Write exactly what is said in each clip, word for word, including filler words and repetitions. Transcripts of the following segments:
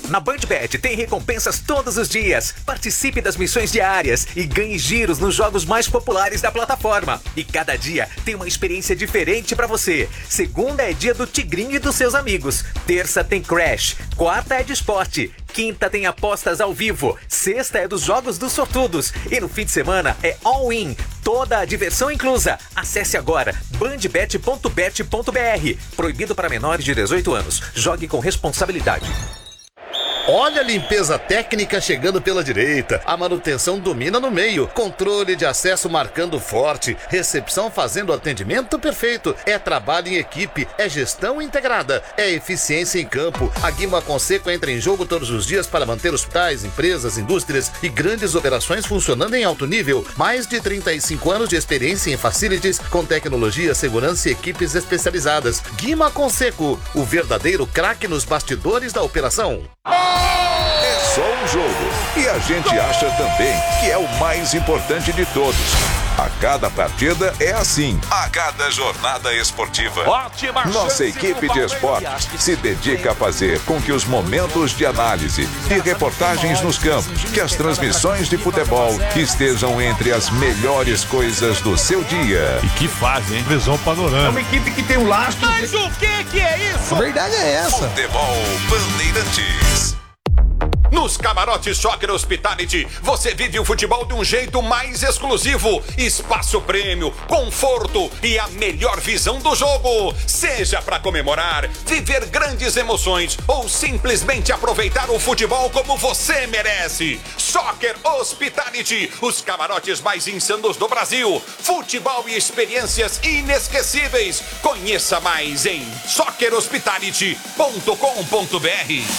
Na BandBet tem recompensas todos os dias. Participe das missões diárias e ganhe giros nos jogos mais populares da plataforma. E cada dia tem uma experiência diferente pra você. Segunda é dia do Tigrinho e dos seus amigos. Terça tem Crash. Quarta é de esporte. Quinta tem apostas ao vivo. Sexta é dos jogos dos sortudos. E no fim de semana é all-in. Toda a diversão inclusa. Acesse agora bandbet ponto bet ponto br. Proibido para menores de dezoito anos. Jogue com responsabilidade. Olha a limpeza técnica chegando pela direita, a manutenção domina no meio, controle de acesso marcando forte, recepção fazendo atendimento perfeito, é trabalho em equipe, é gestão integrada, é eficiência em campo. A Guima Conceco entra em jogo todos os dias para manter hospitais, empresas, indústrias e grandes operações funcionando em alto nível. Mais de trinta e cinco anos de experiência em facilities, com tecnologia, segurança e equipes especializadas. Guima Conceco, o verdadeiro craque nos bastidores da operação. É só um jogo e a gente acha também que é o mais importante de todos. A cada partida é assim, a cada jornada esportiva. Ótima Nossa equipe de esportes se dedica a fazer com que os momentos de análise e reportagens nos campos, que as transmissões de futebol estejam entre as melhores coisas do seu dia. E que fazem, hein? Visão panorâmica. É uma equipe que tem um lastro. Mas o que que é isso? A verdade é essa. Futebol Bandeirantes. Nos camarotes Soccer Hospitality, você vive o futebol de um jeito mais exclusivo. Espaço prêmio, conforto e a melhor visão do jogo. Seja para comemorar, viver grandes emoções ou simplesmente aproveitar o futebol como você merece. Soccer Hospitality, os camarotes mais insanos do Brasil. Futebol e experiências inesquecíveis. Conheça mais em soccer hospitality ponto com ponto br.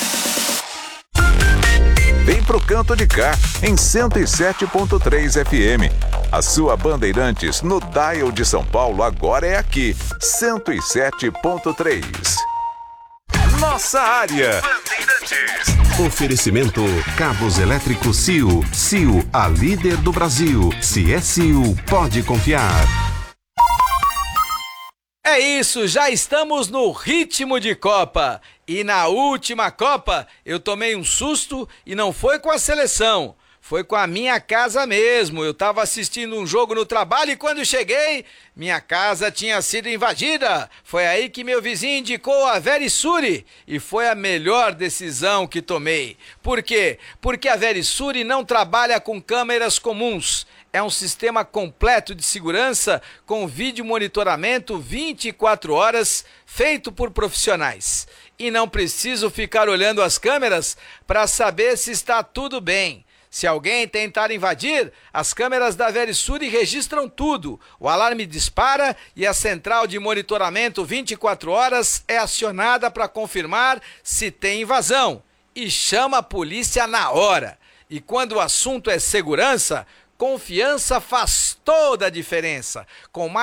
Vem pro canto de cá, em cento e sete ponto três F M. A sua Bandeirantes no dial de São Paulo agora é aqui, cento e sete ponto três. Nossa área. Bandeirantes. Oferecimento Cabos Elétricos C I U. C I U, a líder do Brasil. Se é C I U, pode confiar. É isso, já estamos no ritmo de Copa. E na última Copa eu tomei um susto e não foi com a seleção, foi com a minha casa mesmo. Eu estava assistindo um jogo no trabalho e quando cheguei, minha casa tinha sido invadida. Foi aí que meu vizinho indicou a Verisure e foi a melhor decisão que tomei. Por quê? Porque a Verisure não trabalha com câmeras comuns. É um sistema completo de segurança com vídeo monitoramento vinte e quatro horas, feito por profissionais. E não preciso ficar olhando as câmeras para saber se está tudo bem. Se alguém tentar invadir, as câmeras da Verisure registram tudo. O alarme dispara e a central de monitoramento vinte e quatro horas é acionada para confirmar se tem invasão. E chama a polícia na hora. E quando o assunto é segurança, confiança faz toda a diferença. Com mais